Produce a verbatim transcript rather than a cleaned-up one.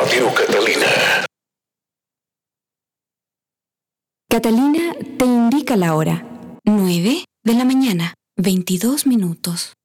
Radio Catalina. Catalina te indica la hora. nueve de la mañana, veintidós minutos.